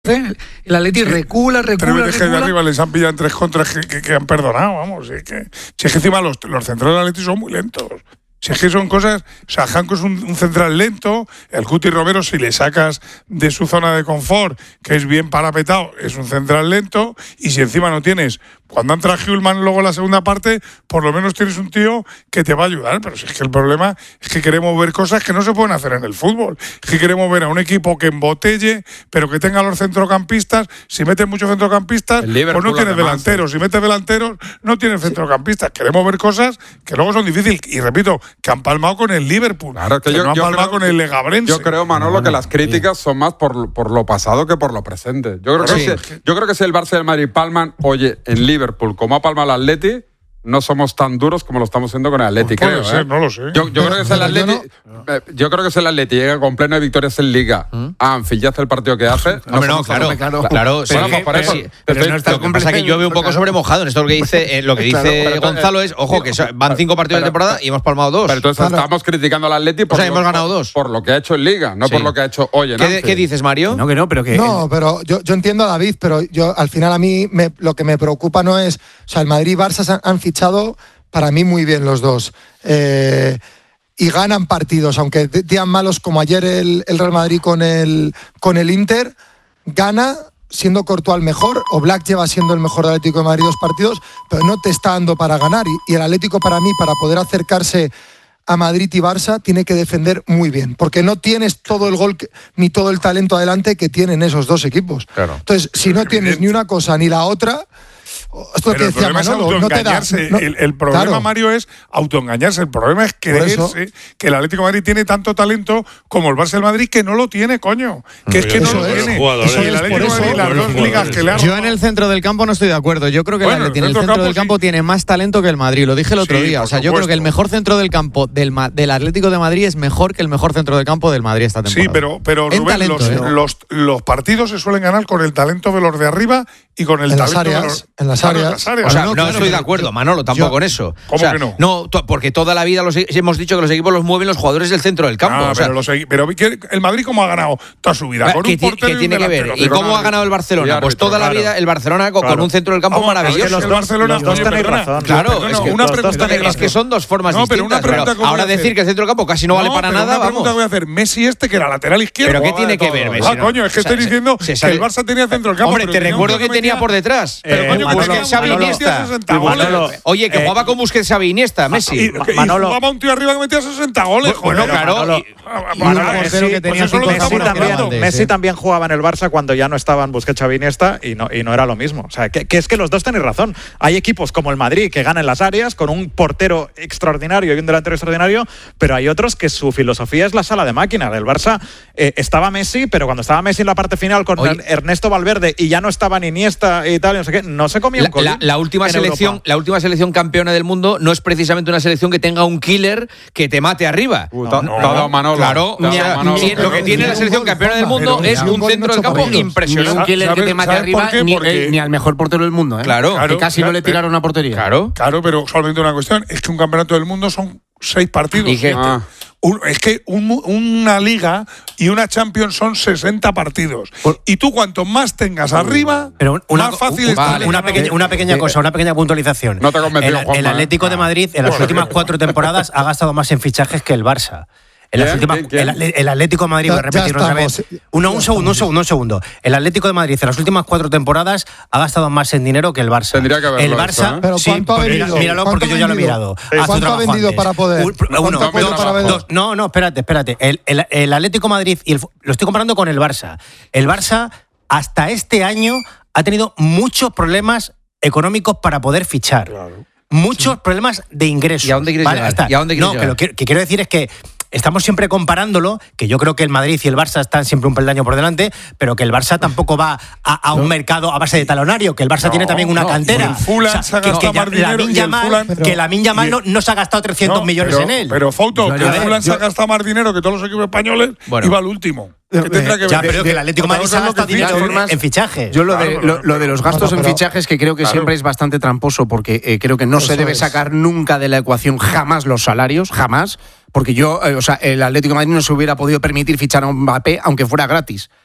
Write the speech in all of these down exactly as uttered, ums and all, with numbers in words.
El Atleti recula, recula, Tres veces recula. de arriba les han pillado en tres contras que, que, que han perdonado, vamos. Si es que, si es que encima los, los centrales del Atleti son muy lentos. Si es que son cosas... O sea, Janko es un, un central lento, el Guti Romero, si le sacas de su zona de confort, que es bien parapetado, es un central lento, y si encima no tienes... Cuando entra Hjulman luego en la segunda parte, por lo menos tienes un tío que te va a ayudar. Pero si es que el problema es que queremos ver cosas que no se pueden hacer en el fútbol. Es que queremos ver a un equipo que embotelle, pero que tenga los centrocampistas. Si metes muchos centrocampistas, pues no tienes delanteros. Si metes delanteros, no tienes centrocampistas. Queremos ver cosas que luego son difíciles. Y repito, que han palmado con el Liverpool. Claro, que, que yo, no han yo palmado creo, con el Legabrense. Yo creo, Manolo, no, que las críticas son más por, por lo pasado que por lo presente. Yo creo, sí. que si, yo creo que si el Barça y el Madrid palman, oye, en Liverpool, como ha palmado el Atleti, no somos tan duros como lo estamos haciendo con el Atleti, pues creo. Ser, ¿eh? No lo sé. Yo, yo creo que es el Atleti. No. Yo creo que es el Atleti llega con pleno de victorias en Liga. ¿Mm? Ah, Anfield ya hace el partido que hace. No, Hombre, no, claro, claro, claro. Bueno, pues por eso. Sí, pero no está lo que pasa es que yo veo un poco sobremojado en esto. Lo que dice, eh, lo que dice claro, Gonzalo es, ojo, que van cinco partidos pero, de temporada y hemos palmado dos. Pero entonces claro. estamos criticando al Atleti por, o sea, hemos lo, ganado dos. por lo que ha hecho en Liga, no sí. por lo que ha hecho hoy en ¿Qué, Anfield. ¿Qué dices, Mario? No, que no, pero que no, pero yo, yo entiendo a David, pero yo al final a mí me, lo que me preocupa no es, o sea, el Madrid y Barça han, han fichado para mí muy bien los dos. Eh, y ganan partidos, aunque días malos como ayer el, el Real Madrid con el, con el Inter, gana siendo Courtois el mejor, o Black lleva siendo el mejor del Atlético de Madrid dos partidos, pero no te está dando para ganar. Y, y el Atlético para mí, para poder acercarse a Madrid y Barça, tiene que defender muy bien, porque no tienes todo el gol que, ni todo el talento adelante que tienen esos dos equipos. Claro. Entonces, si no tienes ni una cosa ni la otra... Esto que decía Manolo, no te da, no, el, el problema, claro. Mario, es autoengañarse. El problema es creerse que el Atlético de Madrid tiene tanto talento como el Barça del Madrid, que no lo tiene, coño. Que es que eso no lo es. tiene. Eso el Atlético de Madrid, las dos ligas que le han... Yo en el centro del campo no estoy de acuerdo. Yo creo que bueno, el Atleti en el centro, centro del campo sí. tiene más talento que el Madrid. Lo dije el otro sí, día. O sea, supuesto. yo creo que el mejor centro del campo del, del Atlético de Madrid es mejor que el mejor centro del campo del Madrid esta temporada. Sí, pero, pero en Rubén, talento, los, ¿eh? los, los partidos se suelen ganar con el talento de los de arriba y con el en talento las áreas, de los... En las áreas. En las áreas. O sea, no, no claro, estoy de acuerdo, Manolo, tampoco yo, con eso. ¿Cómo o sea, que no? No, to, porque toda la vida los, hemos dicho que los equipos los mueven los jugadores del centro del campo. Ah, o sea, pero, los, pero el Madrid, ¿cómo ha ganado toda su vida? Con ¿Qué, un portero ¿qué tiene y un que ver? ¿Y cómo ha ganado el Barcelona? Pues toda la vida el Barcelona con, claro. con un centro del campo Vamos, maravilloso. Es que el Barcelona los dos tenéis razón. Claro, no, es, que, una los dos tenéis, es que son dos formas no, distintas. Pero una pero ahora decir que el centro del campo casi no, no vale para nada, una vamos. pregunta voy a hacer. Messi este, que era lateral izquierdo. ¿Pero qué tiene que ver Messi? Ah, coño, es que estoy diciendo que el Barça tenía centro del campo. Hombre, te recuerdo que tenía por detrás. Pero coño, Busquets, Xavi, Iniesta. Oye, que jugaba con Busquets, Xavi, Iniesta, Messi. Y jugaba un tío arriba que metía sesenta goles. Bueno, claro. Messi también jugaba en el Barça cuando ya no estaban Busquets, Xavi, Iniesta y no, y no era lo mismo. O sea, que, que es que los dos tenéis razón. Hay equipos como el Madrid que ganan las áreas con un portero extraordinario y un delantero extraordinario, pero hay otros que su filosofía es la sala de máquina. Del Barça eh, estaba Messi, pero cuando estaba Messi en la parte final con Oye, Ernesto Valverde y ya no estaba ni Iniesta y tal, no sé qué, no se comía un la, la, la última selección, Europa. La última selección campeona del mundo no es precisamente una selección que tenga un killer que te mate arriba. Uh, no, no, no, Manolo. Claro, no, o sea, Manolo, ni, lo que tiene la selección campeona del mundo pero, es un centro del campo impresionante. Ni un killer que te mate arriba, ni, eh, ni al mejor portero del mundo, ¿eh? Claro. Que casi claro, no le tiraron a portería. Claro. Claro, pero solamente una cuestión, es que un campeonato del mundo son seis partidos. ¿Y qué? Ah. Un, es que un, una liga y una Champions son sesenta partidos. Por, y tú cuanto más tengas arriba, pero una, más fácil uh, es vale, una, pequeña, una pequeña cosa, una pequeña puntualización. No te he convencido, el, Juanma, el Atlético de Madrid en las últimas cuatro temporadas ha gastado más en fichajes que el Barça. En las últimas, el, el Atlético de Madrid, voy a repetir otra vez. Uno, un segundo, un segundo, un segundo. El Atlético de Madrid en las últimas cuatro temporadas ha gastado más en dinero que el Barça. Tendría que haberlo el Barça, hecho, ¿eh? Pero sí, ¿cuánto ha vendido? Míralo porque yo ya lo he mirado. Sí. ¿Cuánto ha vendido antes. para poder? Uno, dos, para dos, no, no, espérate, espérate. El, el, el Atlético de Madrid, y el, lo estoy comparando con el Barça. El Barça, hasta este año, ha tenido muchos problemas económicos para poder fichar. Claro. Muchos sí. problemas de ingresos. ¿Y a dónde quieres ¿vale? llegar? Hasta, ¿Y a dónde quieres no, llegar? que lo que, que quiero decir es que estamos siempre comparándolo, que yo creo que el Madrid y el Barça están siempre un peldaño por delante, pero que el Barça tampoco va a, a un no. mercado a base de talonario, que el Barça no, tiene también una no, cantera. El Fulham o sea, se ha gastado más dinero y el Fulham... Que Lamine Yamal no, no se ha gastado trescientos no, millones pero, en él. Pero, Fauto, yo, que el Fulham yo, se ha gastado más dinero que todos los equipos españoles bueno. y va al último. ¿Qué tendrá que ver? Ya, pero que el Atlético de Madrid se ha gastado dinero en fichajes. Yo lo de, lo, lo de los gastos en fichajes, que creo que claro. siempre es bastante tramposo, porque eh, creo que no Eso se debe es. sacar nunca de la ecuación jamás los salarios, jamás. Porque yo, eh, o sea, el Atlético de Madrid no se hubiera podido permitir fichar a un Mbappé aunque fuera gratis.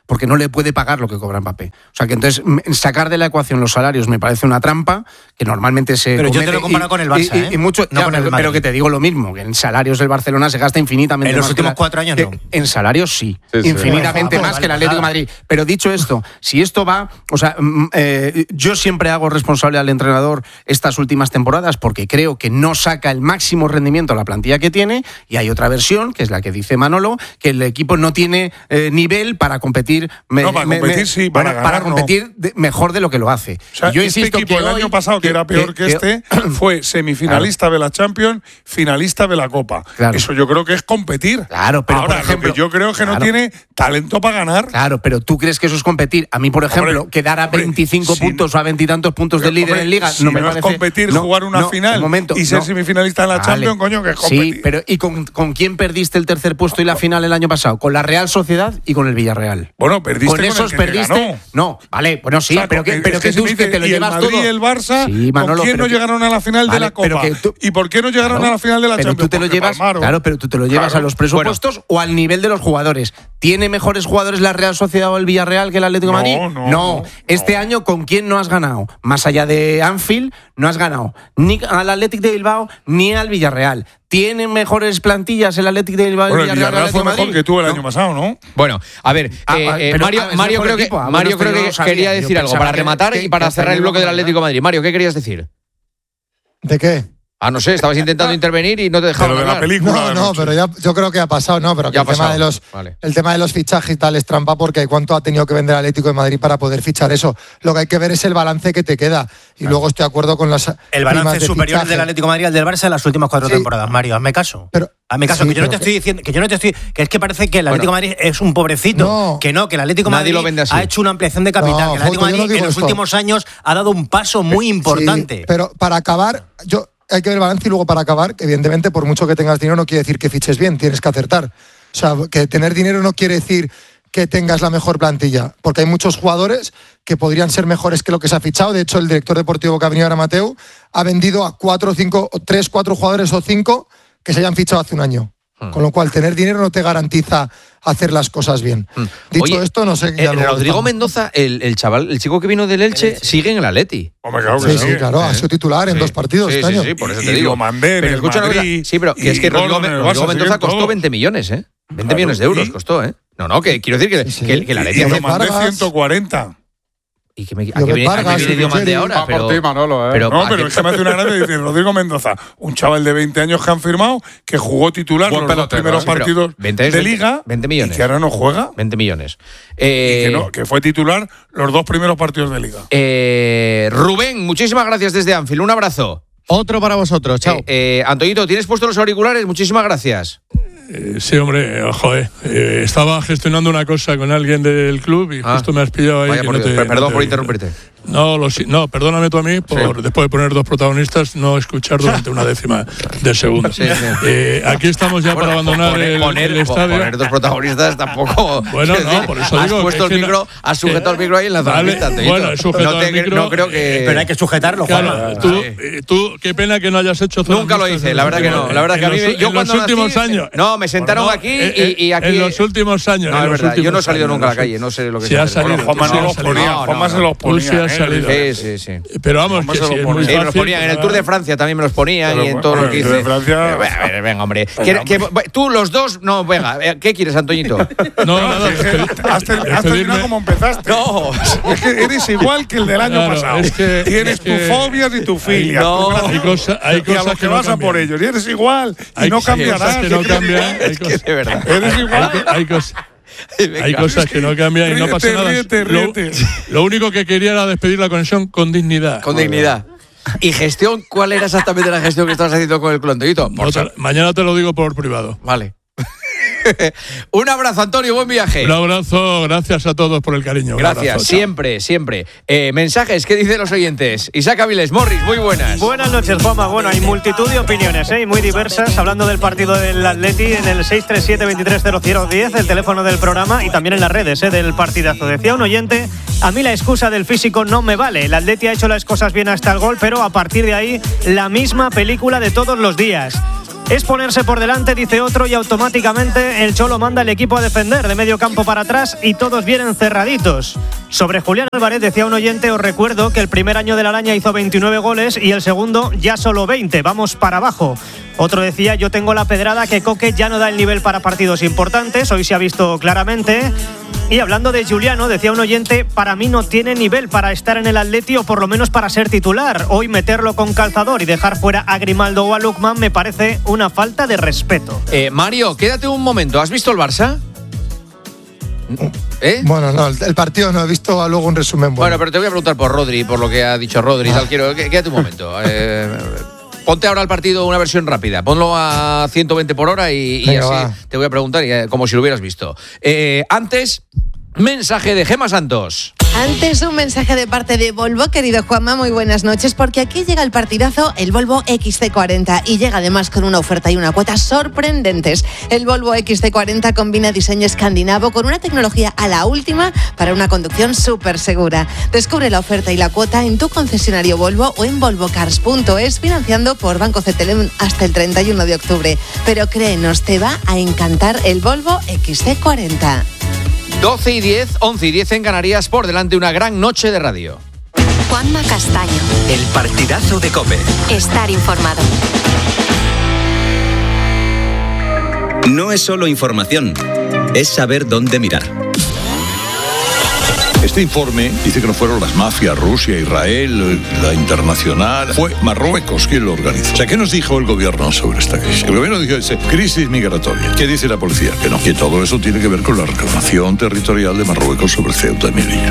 porque no le puede pagar lo que cobra Mbappé. O sea que entonces sacar de la ecuación los salarios me parece una trampa que normalmente se Pero comete, yo te lo comparo y, con el Barça, y, ¿eh? y mucho, No ya, con el pero, Madrid. pero que te digo lo mismo, que en salarios del Barcelona se gasta infinitamente En los más últimos que la- cuatro años que- no. En salarios sí, Sí, sí. infinitamente Bueno, más vale, que el Atlético de nada. Madrid. Pero dicho esto, si esto va, o sea, mm, eh, yo siempre hago responsable al entrenador estas últimas temporadas porque creo que no saca el máximo rendimiento a la plantilla que tiene, y hay otra versión, que es la que dice Manolo, que el equipo no tiene eh, nivel para competir. me- No, para me- competir me- sí, para bueno, ganar no. competir de- mejor de lo que lo hace. O sea, Y yo este insisto equipo que el hoy- año pasado, que, era peor que, este, fue semifinalista de la Champions, finalista de la Copa. Claro. Eso yo creo que es competir. Claro, pero Ahora, por ejemplo, lo que yo creo que no claro. tiene talento para ganar. Claro, pero tú crees que eso es competir. A mí, por ejemplo, Hombre, quedar a hombre, veinticinco si- puntos o a veintitantos puntos de líder Hombre, en Liga si no me no es parece. competir, no, jugar una no, final un momento, y ser no. semifinalista en la Vale. Champions, coño, que es competir. Sí, pero ¿y con, con quién perdiste el tercer puesto y la final el año pasado? Con la Real Sociedad y con el Villarreal. Bueno, perdiste con con el esos que te perdiste. ganó. No, vale, bueno, sí, O sea, pero que, porque pero es que si tú me que dices, te lo y el llevas Madrid todo. y el Barça, Sí, Manolo, ¿con quién pero no que- llegaron a la final Vale, de la pero Copa? que tú- ¿Y por qué no llegaron Claro, a la final de la pero Champions? tú te lo Porque llevas, palmaron. claro, pero tú te lo llevas Claro. a los presupuestos o al nivel de los jugadores. ¿Tiene mejores jugadores la Real Sociedad o el Villarreal que el Atlético de No, Madrid? no, no, Este no. año, ¿con quién no has ganado? Más allá de Anfield, no has ganado ni al Atlético de Bilbao ni al Villarreal. ¿Tienen mejores plantillas el Atlético de Bilbao y Bueno, el el Villarreal? Villarreal fue Atlético de mejor Madrid? que tú el No. año pasado, ¿no? Bueno, a ver, Ah, eh, ah, eh, pero, Mario, ah, es Mario mejor creo que, equipo. Ah, Mario bueno, creo esto yo que no lo sabía. quería Yo decir algo pensaba para que- rematar que- y para que cerrar el hasta bloque del luego, Atlético de Madrid. Mario, ¿qué querías decir? ¿De qué? Ah, no sé, estabas intentando intervenir y no te dejaban Pero de la hablar. película. No, de no, anoche. pero ya, yo creo que ha pasado, no, pero que Ya el ha tema, pasado. de los, Vale. el tema de los fichajes y tal es trampa porque cuánto ha tenido que vender Atlético de Madrid para poder fichar eso. Lo que hay que ver es el balance que te queda. Y luego estoy de acuerdo con las El balance primas de superior fichaje. del Atlético de Madrid al del Barça en las últimas cuatro Sí. temporadas, Mario, hazme caso. Pero- hazme caso, sí, que yo no pero te que- estoy diciendo, que yo no te estoy, que es que parece que el Atlético de Madrid es un pobrecito, No. que no, que el Atlético de Nadie Madrid lo vende así. ha hecho una ampliación de capital, No, que el Atlético Joto, de yo no Madrid en digo los esto. últimos años ha dado un paso muy importante. Sí, pero para acabar, yo hay que ver el balance y luego para acabar, que evidentemente por mucho que tengas dinero no quiere decir que fiches bien, tienes que acertar. O sea, que tener dinero no quiere decir que tengas la mejor plantilla, porque hay muchos jugadores que podrían ser mejores que lo que se ha fichado. De hecho, el director deportivo que ha venido ahora, Mateu, ha vendido a cuatro, cinco, o tres, cuatro jugadores o cinco que se hayan fichado hace un año. Con lo cual, tener dinero no te garantiza hacer las cosas bien. Dicho Oye, esto, no sé. Eh, ya luego Rodrigo estamos. Mendoza, el, el chaval, el chico que vino del Elche, sigue en el Atleti. Hombre, claro que Sí, sí. sí, claro, ha sido titular en Sí. dos partidos Sí, este sí, año. sí, por eso Y te digo. Diomandé en Pero el escucha una cosa, Madrid, sí, pero que es y que Rodrigo, Gordon en el Rodrigo Barça, Mendoza siguen costó todos. veinte millones, ¿eh? veinte Claro, millones de euros y- costó, ¿eh? No, no, que quiero decir que, Sí, sí. que, que el Y Atleti hace- Diomandé Vargas. ciento cuarenta. ¿Y que me, a Llobet qué viene, a qué Vargas, viene Diomandé Ruggeri. ahora? Va por ti, Manolo, ¿eh? pero No, ¿a pero qué- es que me hace una gracia decir Rodrigo Mendoza, un chaval de veinte años que han firmado, que jugó titular Buen los dos pelotero, primeros sí, pero partidos veinte, de veinte, Liga veinte millones. y que ahora no juega. veinte millones. Y Eh, que, no, que fue titular los dos primeros partidos de Liga. eh, Rubén, muchísimas gracias desde Anfield. Un abrazo. Otro para vosotros, chao. Eh, eh, Antoñito, ¿tienes puestos los auriculares? Muchísimas gracias. Eh, sí, hombre, eh, joder, eh, estaba gestionando una cosa con alguien del club y Ah, justo me has pillado ahí. Vaya que por no Dios, te- per- no perdón te por oí. interrumpirte. No, lo, si- no, perdóname tú a mí por, Sí. después de poner dos protagonistas, no escuchar durante una décima de segundo. Sí, sí. Eh, aquí estamos ya Bueno, para abandonar poner, el, poner, el estadio. poner dos protagonistas tampoco. Bueno, quiero no, decir, por eso has digo puesto que el es que micro, no- has sujetado el micro ahí en la Vale, zona. Antoñito. bueno, he sujetado no, te- el micro, no creo que. Pero hay que sujetarlo, Claro, Juanma. tú, Sí. eh, tú, qué pena que no hayas hecho zona Nunca lo mixta hice, en la los verdad que no. últimos- La verdad que a mí en me- los- yo en cuando los últimos nací- años. No, me sentaron Bueno, aquí eh, y- y eh, aquí- En los últimos años. No, en es los verdad. Yo no he últimos salido años, nunca a la no sé. calle, no sé lo que Sí se has hace. salido. Bueno, Juanma tú sí no los has salido. ponía, No, no, Juanma se no. los Tú ponía. sí has ¿eh? salido. Sí, sí, sí. Pero vamos, Juanma que se sí, lo es muy ponía. Sí, me los fácil. ponían. En el pues Tour de nada. Francia también me los ponían Pero y en bueno, todo lo en que el hice. Tour de Francia- Eh, bueno, a ver, venga, hombre. Que- que- tú, los dos, no, venga. eh, ¿Qué quieres, Antoñito? No, nada, Es que despedi- has, ter- has despedirme. terminado como empezaste. No. Es que eres igual que el del año Claro, pasado. es que- Tienes es que- tus fobias y tus filias. No. tus gracias. Hay cosa- hay y a cosas los que que no vas a cambian. por ellos. Y eres igual. Y Hay no cosas cambiarás. que no cambian. Hay Que cosas- de verdad. Eres igual. Hay, hay cosas. Venga. Hay cosas que no cambian y no Ríete, pasa nada. ríete, Lo- ríete. Lo, único que quería era despedir la conexión con dignidad. Con dignidad. ¿Y gestión? ¿Cuál era exactamente la gestión que estabas haciendo con el club, Antoñito? No te- mañana te lo digo por privado. Vale. Un abrazo, Antonio, buen viaje. Un abrazo, gracias a todos por el cariño. Un Gracias, abrazo, chao. siempre, siempre. Eh, mensajes, ¿qué dicen los oyentes? Isaac Aviles, Morris, muy buenas. Buenas noches, Juanma. Bueno, hay multitud de opiniones, ¿eh? Y muy diversas, hablando del partido del Atleti en el seis tres siete, veintitrés cero cero diez, el teléfono del programa, y también en las redes, ¿eh? Del partidazo. Decía un oyente, a mí la excusa del físico no me vale. El Atleti ha hecho las cosas bien hasta el gol, pero a partir de ahí, la misma película de todos los días. Es ponerse por delante, dice otro, y automáticamente el Cholo manda el equipo a defender de medio campo para atrás y todos vienen cerraditos. Sobre Julián Álvarez decía un oyente, os recuerdo que el primer año de la Araña hizo veintinueve goles y el segundo ya solo veinte, vamos para abajo. Otro decía, yo tengo la pedrada que Coque ya no da el nivel para partidos importantes, hoy se ha visto claramente. Y hablando de Giuliano, decía un oyente, para mí no tiene nivel para estar en el Atleti o por lo menos para ser titular. Hoy meterlo con calzador y dejar fuera a Grimaldo o a Lookman me parece una falta de respeto. Eh, Mario, quédate un momento. ¿Has visto el Barça? ¿Eh? Bueno, no, el partido no he visto, luego un resumen bueno. Bueno, pero te voy a preguntar por Rodri, por lo que ha dicho Rodri. Ah. Tal, quiero, quédate un momento. Eh, ponte ahora el partido una versión rápida. Ponlo a ciento veinte por hora y, y Venga, así va. Te voy a preguntar como si lo hubieras visto. Eh, antes, mensaje de Gemma Santos. Antes un mensaje de parte de Volvo, querido Juanma, muy buenas noches, porque aquí llega el partidazo, el Volvo X C cuarenta, y llega además con una oferta y una cuota sorprendentes. El Volvo X C cuarenta combina diseño escandinavo con una tecnología a la última para una conducción súper segura. Descubre la oferta y la cuota en tu concesionario Volvo o en volvo cars punto es, financiando por Banco C T L M hasta el treinta y uno de octubre. Pero créenos, te va a encantar el Volvo X C cuarenta. doce y diez, once y diez en Canarias, por delante una gran noche de radio. Juanma Castaño. El partidazo de COPE. Estar informado. No es solo información, es saber dónde mirar. Este informe dice que no fueron las mafias, Rusia, Israel, la internacional. Fue Marruecos quien lo organizó. O sea, ¿qué nos dijo el gobierno sobre esta crisis? El gobierno dijo, dice, crisis migratoria. ¿Qué dice la policía? Que no, que todo eso tiene que ver con la reclamación territorial de Marruecos sobre Ceuta y Melilla.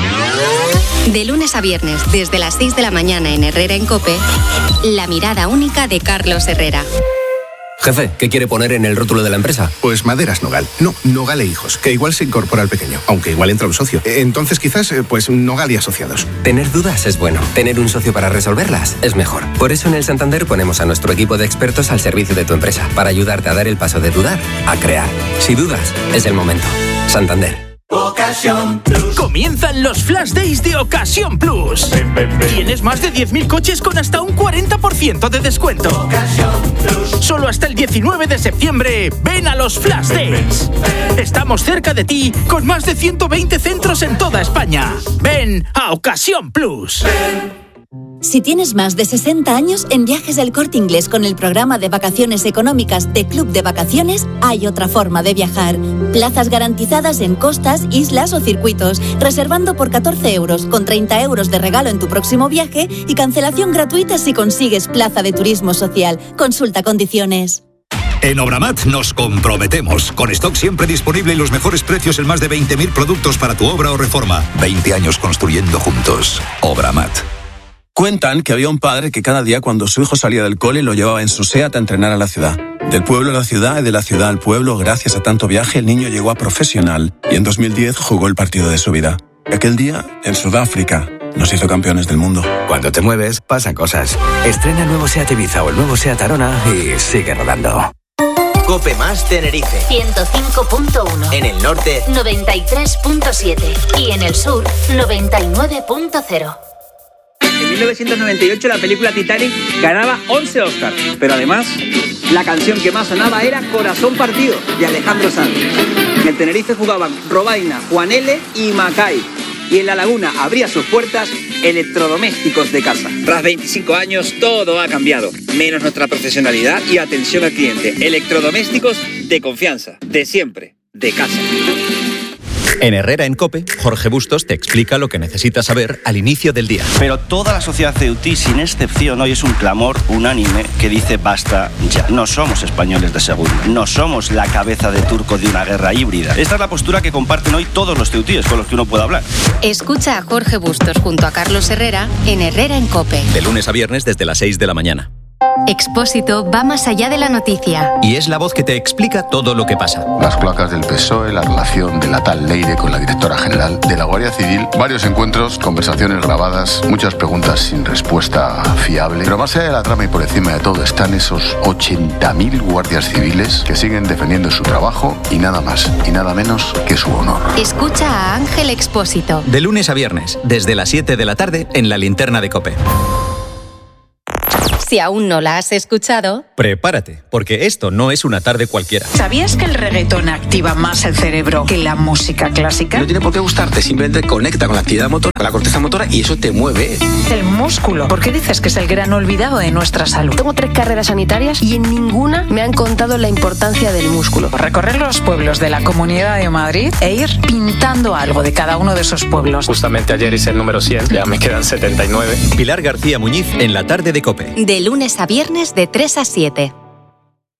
De lunes a viernes, desde las seis de la mañana en Herrera en COPE, la mirada única de Carlos Herrera. Jefe, ¿qué quiere poner en el rótulo de la empresa? Pues Maderas Nogal. No, Nogal e Hijos, que igual se incorpora al pequeño, aunque igual entra un socio. Entonces quizás, pues Nogal y Asociados. Tener dudas es bueno. Tener un socio para resolverlas es mejor. Por eso en el Santander ponemos a nuestro equipo de expertos al servicio de tu empresa, para ayudarte a dar el paso de dudar a crear. Si dudas, es el momento. Santander. Ocasión Plus. Comienzan los Flash Days de Ocasión Plus. Ven, ven, ven. Tienes más de diez mil coches con hasta un cuarenta por ciento de descuento. Ocasión Plus. Solo hasta el diecinueve de septiembre. Ven a los Flash Days. Ven, ven. Estamos cerca de ti con más de ciento veinte centros en toda España. Ven a Ocasión Plus. Ven. Si tienes más de sesenta años, en Viajes del Corte Inglés con el programa de vacaciones económicas de Club de Vacaciones, hay otra forma de viajar. Plazas garantizadas en costas, islas o circuitos, reservando por catorce euros, con treinta euros de regalo en tu próximo viaje y cancelación gratuita si consigues plaza de turismo social. Consulta condiciones. En Obramat nos comprometemos. Con stock siempre disponible y los mejores precios en más de veinte mil productos para tu obra o reforma. veinte años construyendo juntos. Obramat. Cuentan que había un padre que cada día cuando su hijo salía del cole lo llevaba en su SEAT a entrenar a la ciudad. Del pueblo a la ciudad y de la ciudad al pueblo, gracias a tanto viaje, el niño llegó a profesional y en dos mil diez jugó el partido de su vida. Aquel día, en Sudáfrica, nos hizo campeones del mundo. Cuando te mueves, pasan cosas. Estrena el nuevo SEAT Ibiza o el nuevo SEAT Arona y sigue rodando. Cope Más Tenerife ciento cinco punto uno. En el norte noventa y tres punto siete. Y en el sur noventa y nueve punto cero. En mil novecientos noventa y ocho la película Titanic ganaba once Oscars, pero además la canción que más sonaba era Corazón Partido, de Alejandro Sanz. En el Tenerife jugaban Robaina, Juan L. y Macay. Y en La Laguna abría sus puertas Electrodomésticos de Casa. Tras veinticinco años todo ha cambiado, menos nuestra profesionalidad y atención al cliente. Electrodomésticos de confianza, de siempre, de casa. En Herrera en COPE, Jorge Bustos te explica lo que necesitas saber al inicio del día. Pero toda la sociedad ceutí, sin excepción, hoy es un clamor unánime que dice basta ya. No somos españoles de segunda, no somos la cabeza de turco de una guerra híbrida. Esta es la postura que comparten hoy todos los ceutíes con los que uno puede hablar. Escucha a Jorge Bustos junto a Carlos Herrera en Herrera en COPE. De lunes a viernes desde las seis de la mañana. Expósito va más allá de la noticia. Y es la voz que te explica todo lo que pasa. Las cloacas del P S O E, la relación de la tal Leire con la directora general de la Guardia Civil, varios encuentros, conversaciones grabadas, muchas preguntas sin respuesta fiable. Pero más allá de la trama y por encima de todo están esos ochenta mil guardias civiles que siguen defendiendo su trabajo y nada más y nada menos que su honor. Escucha a Ángel Expósito. De lunes a viernes, desde las siete de la tarde en la linterna de COPE. Si aún no la has escuchado, Prepárate, porque esto no es una tarde cualquiera. ¿Sabías que el reggaetón activa más el cerebro que la música clásica? No tiene por qué gustarte, simplemente conecta con la actividad motora, con la corteza motora y eso te mueve. El músculo. ¿Por qué dices que es el gran olvidado de nuestra salud? Tengo tres carreras sanitarias y en ninguna me han contado la importancia del músculo. Recorrer los pueblos de la Comunidad de Madrid e ir pintando algo de cada uno de esos pueblos. Justamente ayer hice el número cien, ya me quedan setenta y nueve. Pilar García Muñiz en la tarde de COPE. de lunes a viernes de tres a siete.